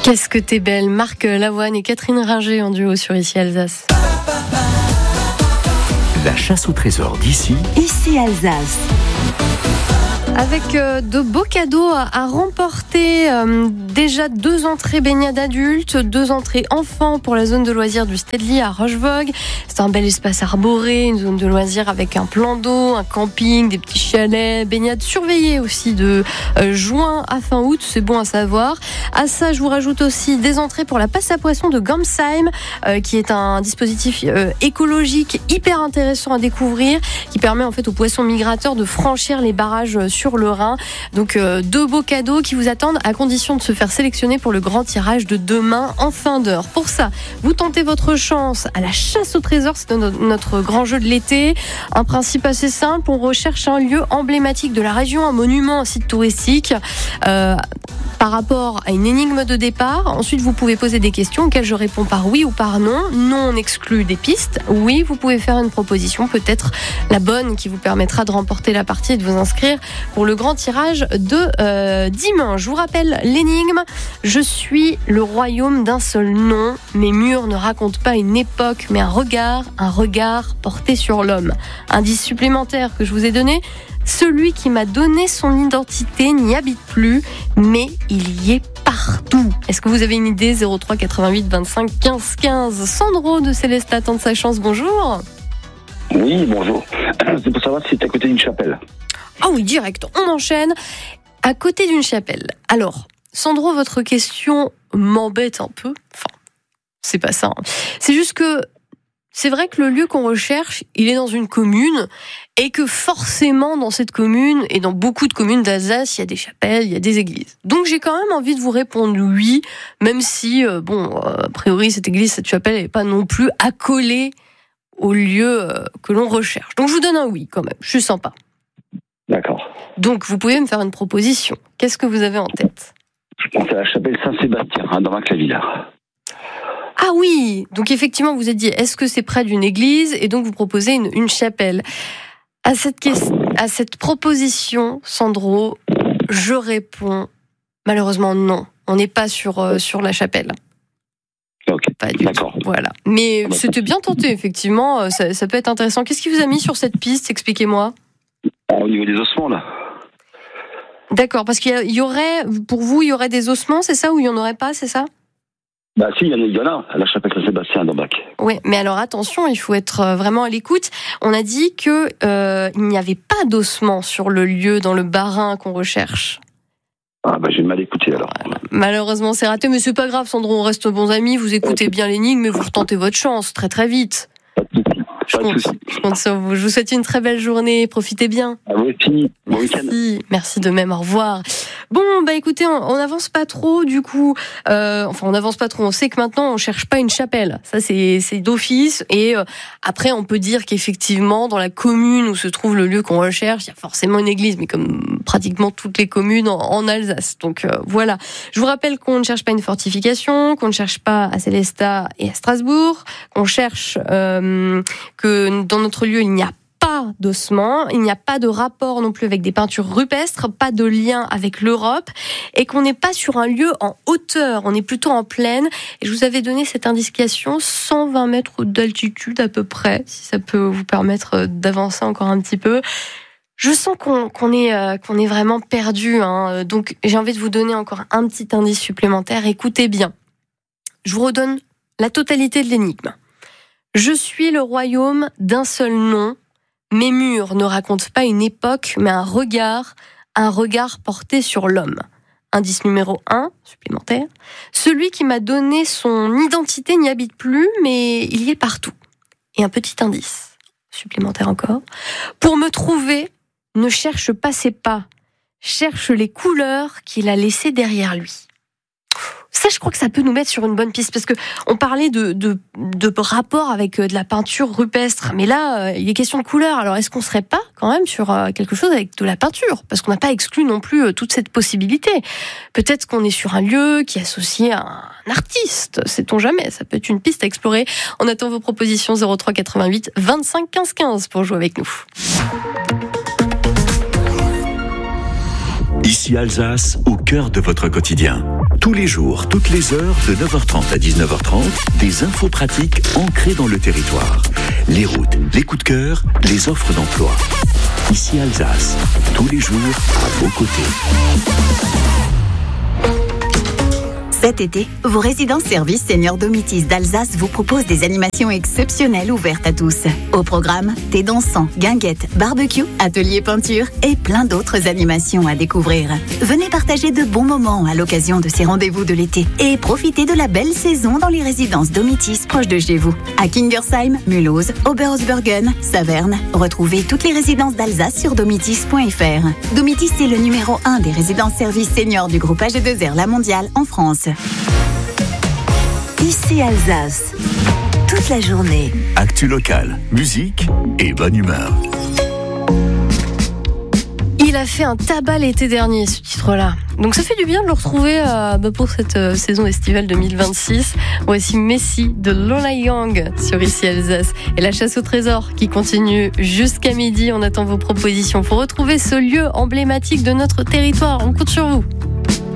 Qu'est-ce que t'es belle, Marc Lavoine et Catherine Ringer en duo sur Ici Alsace. La chasse au trésor d'Ici. Ici Alsace. Avec de beaux cadeaux à remporter, déjà 2 entrées baignade adultes, 2 entrées enfants pour la zone de loisirs du Stedely à Rochevogue. C'est un bel espace arboré, une zone de loisirs avec un plan d'eau, un camping, des petits chalets, baignade surveillée aussi de juin à fin août, c'est bon à savoir. À ça, je vous rajoute aussi des entrées pour la passe à poissons de Gamsheim, qui est un dispositif écologique hyper intéressant à découvrir, qui permet en fait aux poissons migrateurs de franchir les barrages sur le Rhin. Donc 2 beaux cadeaux qui vous attendent à condition de se faire sélectionner pour le grand tirage de demain en fin d'heure. Pour ça, vous tentez votre chance à la chasse au trésor, c'est notre grand jeu de l'été. Un principe assez simple, on recherche un lieu emblématique de la région, un monument, un site touristique, par rapport à une énigme de départ. Ensuite, vous pouvez poser des questions auxquelles je réponds par oui ou par non. Non, on exclut des pistes. Oui, vous pouvez faire une proposition, peut-être la bonne qui vous permettra de remporter la partie et de vous inscrire pour le grand tirage de dimanche. Je vous rappelle l'énigme. Je suis le royaume d'un seul nom. Mes murs ne racontent pas une époque, mais un regard porté sur l'homme. Indice supplémentaire que je vous ai donné. Celui qui m'a donné son identité n'y habite plus, mais il y est partout. Est-ce que vous avez une idée? 03 88 25 15 15. Sandro de Célestat tente sa chance, bonjour. Oui, bonjour. C'est pour savoir si c'est à côté d'une chapelle. Ah oui, direct, on enchaîne. À côté d'une chapelle. Alors, Sandro, votre question m'embête un peu. Enfin, c'est pas ça. C'est juste que c'est vrai que le lieu qu'on recherche, il est dans une commune et que forcément dans cette commune et dans beaucoup de communes d'Alsace, il y a des chapelles, il y a des églises. Donc j'ai quand même envie de vous répondre oui, même si, a priori cette église, cette chapelle n'est pas non plus accolée au lieu que l'on recherche. Donc je vous donne un oui quand même, je suis sympa. D'accord. Donc vous pouvez me faire une proposition. Qu'est-ce que vous avez en tête? C'est la chapelle Saint-Sébastien, dans Maclavillard. Ah oui, donc effectivement vous êtes dit, est-ce que c'est près d'une église? Et donc vous proposez une chapelle. À cette proposition, Sandro, je réponds malheureusement non. On n'est pas sur la chapelle. Ok, pas du d'accord. tout. Voilà. Mais c'était bien tenté, effectivement. Ça peut être intéressant. Qu'est-ce qui vous a mis sur cette piste? Expliquez-moi. Au niveau des ossements, là. D'accord, parce qu'il y aurait, pour vous, il y aurait des ossements, c'est ça? Ou il n'y en aurait pas, c'est ça? Bah si, il y en a, à la chapelle Saint-Sébastien, dans Bac. Oui, mais alors attention, il faut être vraiment à l'écoute. On a dit que il n'y avait pas d'ossements sur le lieu, dans le Bas-Rhin qu'on recherche. Ah bah j'ai mal écouté alors. Malheureusement, c'est raté, mais c'est pas grave, Sandro, on reste bons amis, vous écoutez bien l'énigme, mais vous retentez votre chance très très vite. Je compte sur vous. Je vous souhaite une très belle journée. Profitez bien. À vous aussi. Bon week-end. Merci de même. Au revoir. Bon, écoutez, on n'avance pas trop, du coup. On n'avance pas trop. On sait que maintenant, on cherche pas une chapelle. Ça, c'est d'office. Et après, on peut dire qu'effectivement, dans la commune où se trouve le lieu qu'on recherche, il y a forcément une église, mais comme pratiquement toutes les communes en Alsace. Donc voilà. Je vous rappelle qu'on ne cherche pas une fortification, qu'on ne cherche pas à Célestat et à Strasbourg, qu'on cherche que dans notre lieu, il n'y a pas d'ossements, il n'y a pas de rapport non plus avec des peintures rupestres, pas de lien avec l'Europe, et qu'on n'est pas sur un lieu en hauteur, on est plutôt en plaine. Et je vous avais donné cette indication, 120 mètres d'altitude à peu près, si ça peut vous permettre d'avancer encore un petit peu. Je sens qu'on est vraiment perdu, hein. Donc j'ai envie de vous donner encore un petit indice supplémentaire. Écoutez bien, je vous redonne la totalité de l'énigme. Je suis le royaume d'un seul nom. Mes murs ne racontent pas une époque, mais un regard porté sur l'homme. Indice numéro 1, supplémentaire. Celui qui m'a donné son identité n'y habite plus, mais il y est partout. Et un petit indice, supplémentaire encore. Pour me trouver, ne cherche pas ses pas, cherche les couleurs qu'il a laissées derrière lui. Ça, je crois que ça peut nous mettre sur une bonne piste, parce que on parlait de rapport avec de la peinture rupestre, mais là, il est question de couleur. Alors, est-ce qu'on serait pas quand même sur quelque chose avec de la peinture? Parce qu'on n'a pas exclu non plus toute cette possibilité. Peut-être qu'on est sur un lieu qui est associé à un artiste, sait-on jamais. Ça peut être une piste à explorer. On attend vos propositions 03 88 25 15 15 pour jouer avec nous. Ici Alsace, au cœur de votre quotidien. Tous les jours, toutes les heures, de 9h30 à 19h30, des infos pratiques ancrées dans le territoire. Les routes, les coups de cœur, les offres d'emploi. Ici Alsace, tous les jours, à vos côtés. Cet été, vos résidences-services Senior Domitis d'Alsace vous proposent des animations exceptionnelles ouvertes à tous. Au programme, thé dansant, guinguettes, barbecue, atelier peinture et plein d'autres animations à découvrir. Venez partager de bons moments à l'occasion de ces rendez-vous de l'été et profitez de la belle saison dans les résidences Domitis proches de chez vous. À Kingersheim, Mulhouse, Oberhausbergen, Saverne, retrouvez toutes les résidences d'Alsace sur domitis.fr. Domitis est le numéro 1 des résidences-services seniors du groupe AG2R La Mondiale en France. Ici Alsace, toute la journée. Actu local, musique et bonne humeur. Il a fait un tabac l'été dernier, ce titre-là. Donc ça fait du bien de le retrouver pour cette saison estivale 2026. Voici Messi de Lola Young sur Ici Alsace. Et la chasse au trésor qui continue jusqu'à midi. On attend vos propositions pour retrouver ce lieu emblématique de notre territoire. On compte sur vous.